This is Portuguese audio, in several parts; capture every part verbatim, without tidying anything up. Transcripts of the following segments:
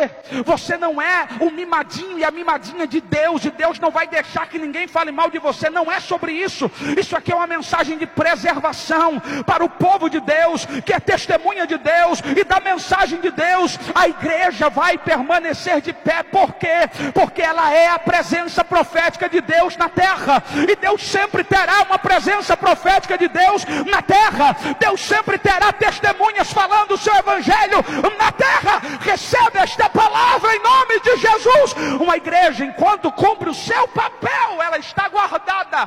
você. Você não é o mimadinho e a mimadinha de Deus, e Deus não vai deixar que ninguém fale mal de você. Não é sobre isso. Isso aqui é uma mensagem de preservação para o povo de Deus, que é testemunha de Deus e da mensagem de Deus. A igreja vai permanecer de pé. Por quê? Porque ela é a presença profética de Deus na terra, e Deus sempre terá uma presença profética de Deus na terra. Deus sempre terá testemunhas falando o seu evangelho na terra. Recebe esta palavra em nome de Jesus. Uma igreja, enquanto cumpre o seu papel, ela está guardada.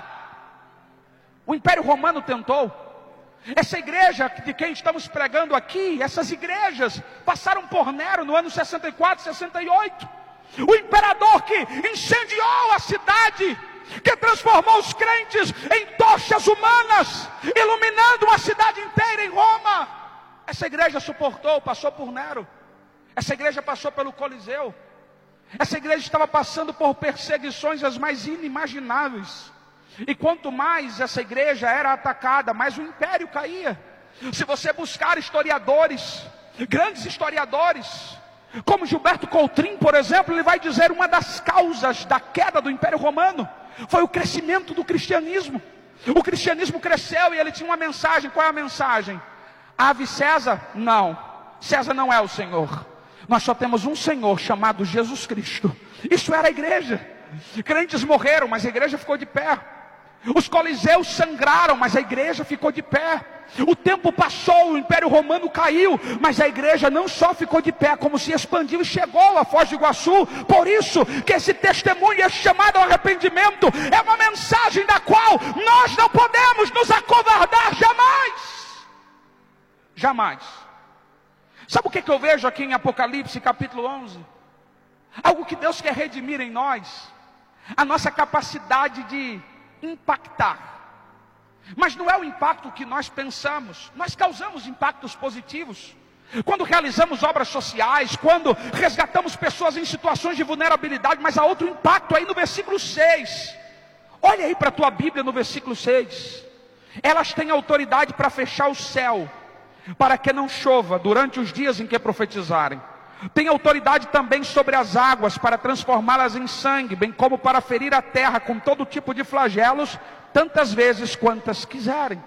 O Império Romano tentou. Essa igreja de quem estamos pregando aqui, essas igrejas passaram por Nero no ano sessenta e quatro, sessenta e oito. O imperador que incendiou a cidade, que transformou os crentes em tochas humanas, iluminando uma cidade inteira em Roma. Essa igreja suportou, passou por Nero. Essa igreja passou pelo Coliseu. Essa igreja estava passando por perseguições as mais inimagináveis. E quanto mais essa igreja era atacada, mais o império caía. Se você buscar historiadores, grandes historiadores, como Gilberto Coutrin, por exemplo, ele vai dizer uma das causas da queda do Império Romano foi o crescimento do cristianismo. O cristianismo cresceu e ele tinha uma mensagem. Qual é a mensagem? Ave César? Não, César não é o Senhor. Nós só temos um Senhor chamado Jesus Cristo. Isso era a igreja. Crentes morreram, mas a igreja ficou de pé. Os coliseus sangraram, mas a igreja ficou de pé. O tempo passou, o Império Romano caiu, mas a igreja não só ficou de pé, como se expandiu e chegou a Foz do Iguaçu. Por isso que esse testemunho, esse chamado ao arrependimento, é uma mensagem da qual nós não podemos nos acovardar jamais. Jamais. Sabe o que, que eu vejo aqui em Apocalipse capítulo onze? Algo que Deus quer redimir em nós. A nossa capacidade de impactar. Mas não é o impacto que nós pensamos. Nós causamos impactos positivos. Quando realizamos obras sociais, quando resgatamos pessoas em situações de vulnerabilidade. Mas há outro impacto aí no versículo seis. Olha aí para a tua Bíblia no versículo seis. Elas têm autoridade para fechar o céu, para que não chova durante os dias em que profetizarem. Tem autoridade também sobre as águas, para transformá-las em sangue, bem como para ferir a terra com todo tipo de flagelos, tantas vezes quantas quiserem.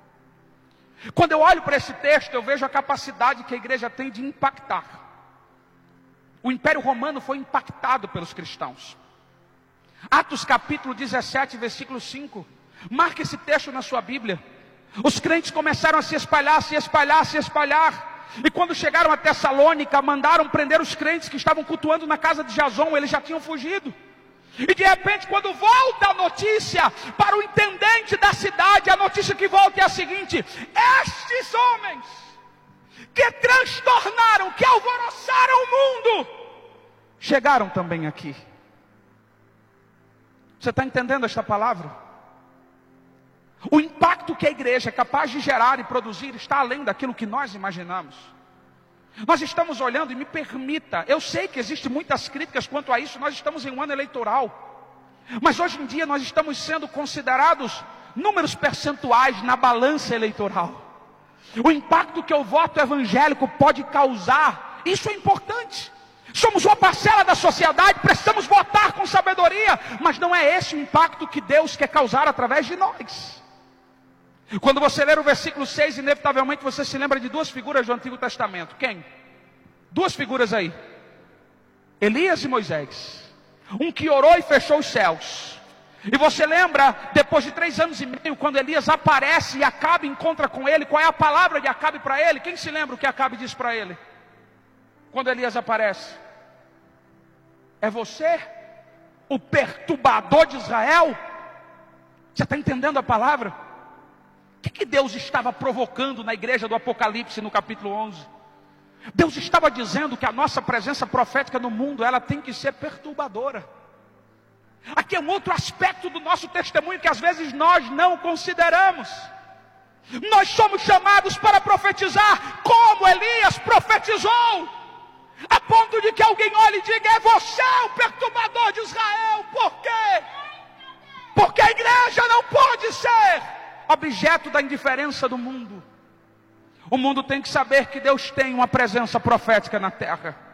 Quando eu olho para esse texto, eu vejo a capacidade que a igreja tem de impactar. O Império Romano foi impactado pelos cristãos. Atos capítulo dezessete, versículo cinco. Marque esse texto na sua Bíblia. Os crentes começaram a se espalhar, se espalhar, se espalhar. E quando chegaram a Tessalônica, mandaram prender os crentes que estavam cultuando na casa de Jason. Eles já tinham fugido. E de repente, quando volta a notícia para o intendente da cidade, a notícia que volta é a seguinte: estes homens que transtornaram, que alvoroçaram o mundo, chegaram também aqui. Você está entendendo esta palavra? O impacto que a igreja é capaz de gerar e produzir está além daquilo que nós imaginamos. Nós estamos olhando, e me permita, eu sei que existem muitas críticas quanto a isso, nós estamos em um ano eleitoral. Mas hoje em dia nós estamos sendo considerados números percentuais na balança eleitoral. O impacto que o voto evangélico pode causar, isso é importante. Somos uma parcela da sociedade, precisamos votar com sabedoria, mas não é esse o impacto que Deus quer causar através de nós. Quando você ler o versículo seis, inevitavelmente você se lembra de duas figuras do Antigo Testamento. Quem? Duas figuras aí. Elias e Moisés. Um que orou e fechou os céus. E você lembra, depois de três anos e meio, quando Elias aparece e Acabe encontra com ele, qual é a palavra de Acabe para ele? Quem se lembra o que Acabe diz para ele? Quando Elias aparece: é você, o perturbador de Israel? Você está entendendo a palavra? O que, que Deus estava provocando na igreja do Apocalipse no capítulo onze? Deus estava dizendo que a nossa presença profética no mundo, ela tem que ser perturbadora. Aqui é um outro aspecto do nosso testemunho que às vezes nós não consideramos. Nós somos chamados para profetizar como Elias profetizou, a ponto de que alguém olhe e diga: é você o perturbador de Israel. Por quê? Porque a igreja não pode ser objeto da indiferença do mundo. O mundo tem que saber que Deus tem uma presença profética na terra.